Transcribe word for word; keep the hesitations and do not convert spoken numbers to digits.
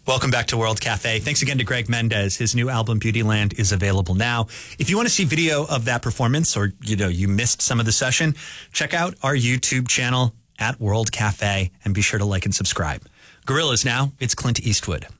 Welcome back to World Cafe. Thanks again to Greg Mendez. His new album, Beautyland, is available now. If you want to see video of that performance or, you know, you missed some of the session, check out our YouTube channel at World Cafe and be sure to like and subscribe. Gorillas now, it's Clint Eastwood.